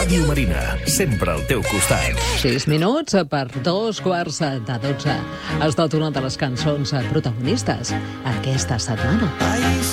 Ràdio Marina, sempre al teu costat. 6 minuts per 2:15 de 12. Ha estat una de les cançons protagonistes aquesta setmana.